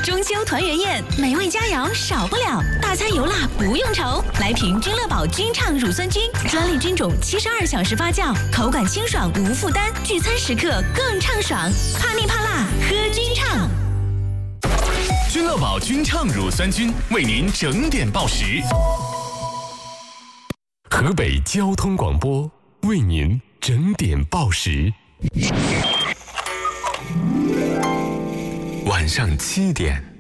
中秋团圆宴，美味佳肴少不了，大餐油辣不用愁。来瓶君乐宝君畅乳酸菌，专利菌种，72小时发酵，口感清爽无负担，聚餐时刻更畅爽。怕腻怕辣，喝君畅。 君乐宝君畅乳酸菌为您整点报时。河北交通广播为您整点报时。晚上7点。